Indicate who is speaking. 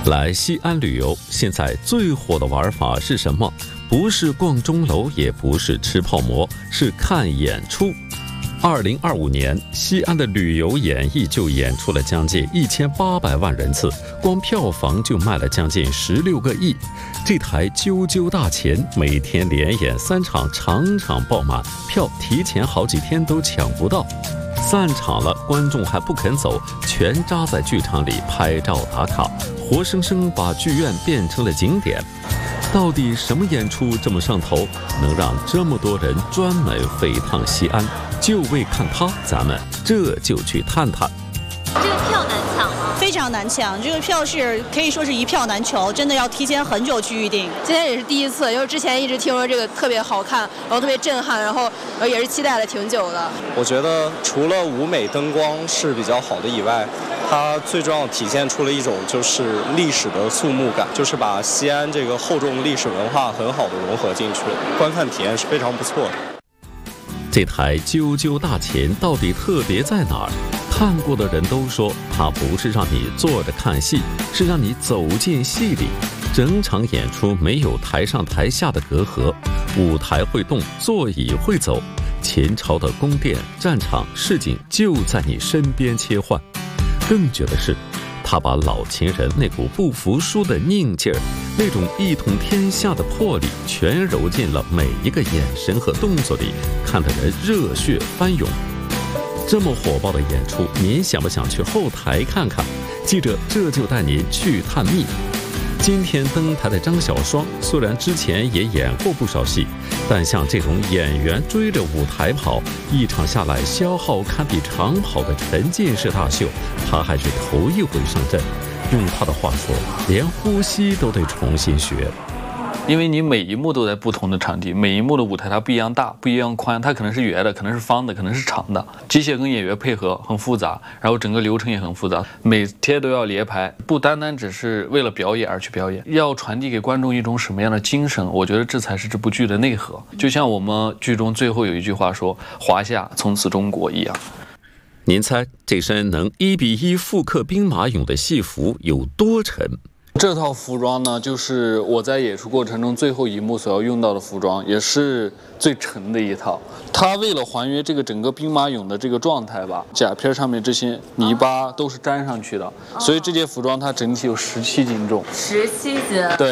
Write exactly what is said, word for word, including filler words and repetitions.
Speaker 1: 来西安旅游，现在最火的玩法是什么？不是逛钟楼，也不是吃泡馍，是看演出。二零二五年，西安的旅游演艺就演出了将近一千八百万人次，光票房就卖了将近十六个亿。这台啾啾大钱每天连演三场，场场爆满，票提前好几天都抢不到。散场了，观众还不肯走，全扎在剧场里拍照打卡，活生生把剧院变成了景点。到底什么演出这么上头，能让这么多人专门飞趟西安？就为看它，咱们这就去探探。
Speaker 2: 这个票难抢吗？
Speaker 3: 非常难抢，这个票是可以说是一票难求，真的要提前很久去预定。
Speaker 4: 今天也是第一次，因为之前一直听说这个特别好看，然后特别震撼，然后也是期待了挺久的。
Speaker 5: 我觉得除了舞美灯光是比较好的以外，它最重要体现出了一种就是历史的肃穆感，就是把西安这个厚重历史文化很好的融合进去，观看体验是非常不错的。
Speaker 1: 这台啾啾大钱到底特别在哪儿？看过的人都说，它不是让你坐着看戏，是让你走进戏里。整场演出没有台上台下的隔阂，舞台会动，座椅会走，前朝的宫殿、战场、市井就在你身边切换。更绝的是，他把老情人那股不服输的拧劲儿，那种一统天下的魄力，全揉进了每一个眼神和动作里，看得人热血翻涌。这么火爆的演出，您想不想去后台看看？记者这就带您去探秘。今天登台的张小双，虽然之前也演过不少戏，但像这种演员追着舞台跑，一场下来消耗堪比长跑的沉浸式大秀，他还是头一回上阵。用他的话说，连呼吸都得重新学。
Speaker 6: 因为你每一幕都在不同的场地，每一幕的舞台它不一样大，不一样宽，它可能是圆的，可能是方的，可能是长的。机械跟演员配合很复杂，然后整个流程也很复杂，每天都要连排，不单单只是为了表演而去表演，要传递给观众一种什么样的精神？我觉得这才是这部剧的内核。就像我们剧中最后有一句话说：“华夏从此中国”一样。
Speaker 1: 您猜这身能一比一复刻兵马俑的戏服有多沉？
Speaker 6: 这套服装呢，就是我在演出过程中最后一幕所要用到的服装，也是最沉的一套。它为了还原这个整个兵马俑的这个状态吧，甲片上面这些泥巴都是粘上去的，所以这件服装它整体有十七斤重。
Speaker 2: 十七斤。
Speaker 6: 对。